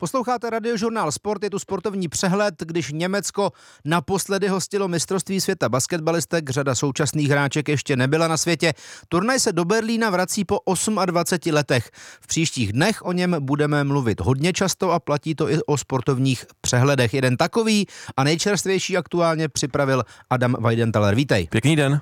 Posloucháte Radiožurnál Sport, je tu sportovní přehled, když Německo naposledy hostilo mistrovství světa basketbalistek, řada současných hráček ještě nebyla na světě. Turnaj se do Berlína vrací po 28 letech. V příštích dnech o něm budeme mluvit hodně často a platí to i o sportovních přehledech. Jeden takový a nejčerstvější aktuálně připravil Adam Weidenthaler. Vítej. Pěkný den.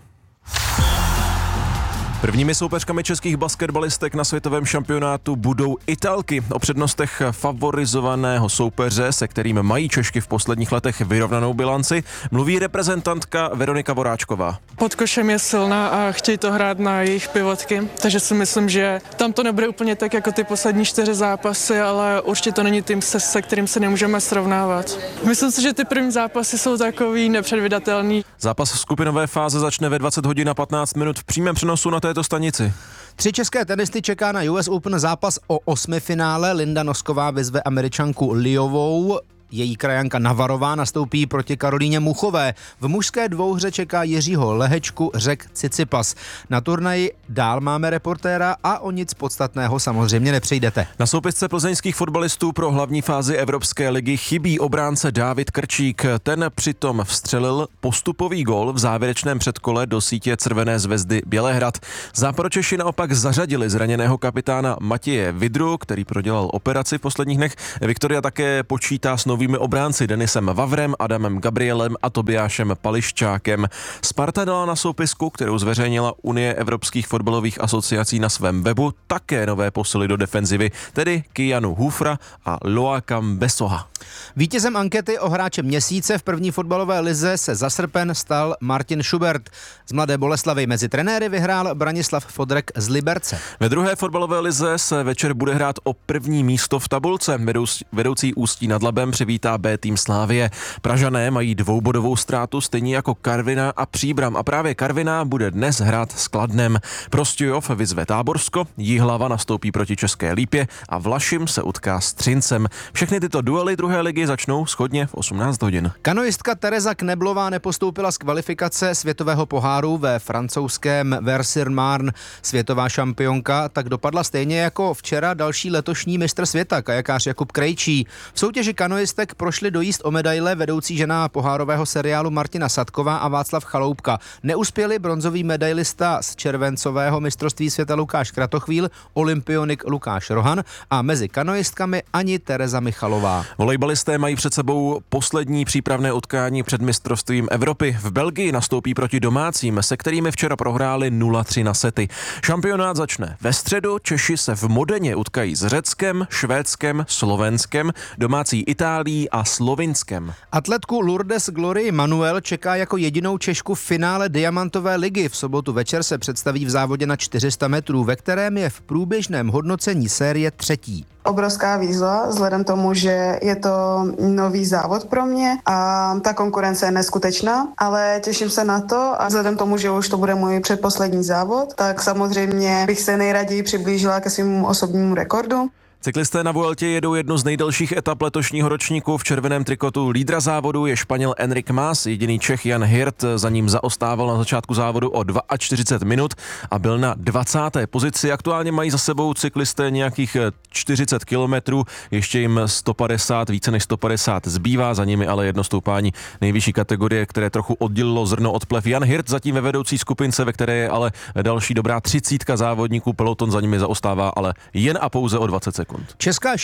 Prvními soupeřkami českých basketbalistek na světovém šampionátu budou Italky. O přednostech favorizovaného soupeře, se kterým mají Češky v posledních letech vyrovnanou bilanci, mluví reprezentantka Veronika Voráčková. Pod košem je silná a chtějí to hrát na jejich pivotky, takže si myslím, že tam to nebude úplně tak jako ty poslední 4 zápasy, ale určitě to není tým, se kterým se nemůžeme srovnávat. Myslím si, že ty první zápasy jsou takový nepředvídatelný. Zápas skupinové fáze začne ve 20 hodin a 15 minut v přímém přenosu na této stanici. 3 české tenisty čeká na US Open zápas o 8. finále. Linda Nosková vyzve Američanku Liovou. Její krajanka Navarová nastoupí proti Karolíně Muchové. V mužské dvouhře čeká Jiřího Lehečku, Řek Tsitsipas. Na turnaji dál máme reportéra a o nic podstatného samozřejmě nepřijdete. Na soupisce plzeňských fotbalistů pro hlavní fázi Evropské ligy chybí obránce Dávid Krčík. Ten přitom vstřelil postupový gól v závěrečném předkole do sítě Crvené zvezdy Bělehrad. Záporočeši naopak zařadili zraněného kapitána Matěje Vidru, který prodělal operaci v posledních dnech. Viktoria také počítá s novými obránci Denisem Vavrem, Adamem Gabrielem a Tobiášem Pališčákem. Sparta dala na soupisku, kterou zveřejnila Unie evropských fotbalových asociací na svém webu, také nové posily do defenzivy, tedy Kijanu Hufra a Loakam Besoha. Vítězem ankety o hráče měsíce v první fotbalové lize se za srpen stal Martin Schubert. Z Mladé Boleslavi mezi trenéry vyhrál Branislav Fodrek z Liberce. Ve druhé fotbalové lize se večer bude hrát o první místo v tabulce. Vedoucí Ústí nad Labem přivítá B tým Slávie. Pražané mají 2bodovou ztrátu stejně jako Karviná a Příbram a právě Karviná bude dnes hrát s Kladnem. Prostějov vyzve Táborsko, Jihlava nastoupí proti České Lípě a Vlašim se utká s Třincem. Všechny tyto duely druhé ligy začnou shodně v 18 hodin. Kanoistka Tereza Kneblová nepostoupila z kvalifikace světového poháru ve francouzském Vers-sur-Marne. Světová šampionka tak dopadla stejně jako včera další letošní mistr světa, kajakář Jakub Krejčí. V soutěži kanoistek prošli dojíst o medaile vedoucí žena pohárového seriálu Martina Sadková a Václav Chaloupka. Neuspěli bronzový medailista z červencového mistrovství světa Lukáš Kratochvíl, olympionik Lukáš Rohan a mezi kanoistkami ani Tereza Michalová. Volejbalisté mají před sebou poslední přípravné utkání před mistrovstvím Evropy. V Belgii nastoupí proti domácím, se kterými včera prohráli 0-3 na sety. Šampionát začne ve středu, Češi se v Modeně utkají s Řeckem, Švédskem, Slovenskem, domácí Itálií a Slovinskem. Atletku Lourdes Glory Manuel čeká jako jedinou Češku v finále Diamantové ligy. V sobotu večer se představí v závodě na 400 metrů, ve kterém je v průběžném hodnocení série 3. Obrovská výzva, vzhledem tomu, že je to nový závod pro mě a ta konkurence je neskutečná, ale těším se na to a vzhledem tomu, že už to bude můj předposlední závod, tak samozřejmě bych se nejraději přiblížila ke svému osobnímu rekordu. Cyklisté na Vueltě jedou jednu z nejdelších etap letošního ročníku. V červeném trikotu lídra závodu je Španěl Enric Mas, jediný Čech Jan Hirt za ním zaostával na začátku závodu o 42 minut a byl na 20. pozici. Aktuálně mají za sebou cyklisté nějakých 40 kilometrů, ještě jim 150, více než 150 zbývá, za nimi ale jedno stoupání nejvyšší kategorie, které trochu oddělilo zrno od plev. Jan Hirt zatím ve vedoucí skupince, ve které je ale další dobrá 30 závodníků, peloton za nimi zaostává ale jen a pouze o 20 sekund. Česká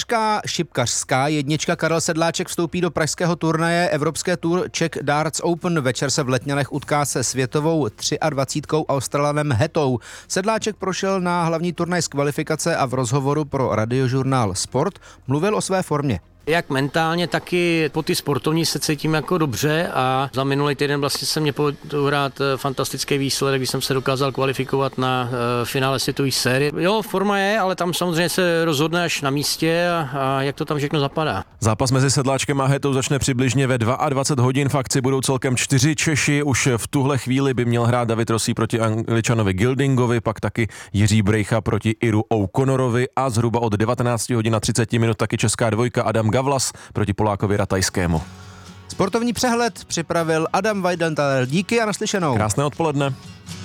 šipkařská jednička Karel Sedláček vstoupí do pražského turnaje Evropské Tour Czech Darts Open. Večer se v Letňanech utká se světovou 23 Australanem Hetou. Sedláček prošel na hlavní turnaj z kvalifikace a v rozhovoru pro Radiožurnál Sport mluvil o své formě. Jak mentálně, tak i po ty sportovní se cítím jako dobře a za minulý týden vlastně se mě povedlo hrát fantastický výsledek, když jsem se dokázal kvalifikovat na finále světové série. Jo, forma je, ale tam samozřejmě se rozhodne až na místě a jak to tam všechno zapadá. Zápas mezi Sedláčkem a Hetou začne přibližně ve 22 hodin. V akci budou celkem 4 Češi. Už v tuhle chvíli by měl hrát David Rossi proti Angličanovi Gildingovi, pak taky Jiří Brejcha proti Iru O'Connorovi a zhruba od 19 hodin a 30 minut taky česká dvojka Adam Gavlas proti Polákovi Ratajskému. Sportovní přehled připravil Adam Weidenthaler. Díky a naslyšenou. Krásné odpoledne.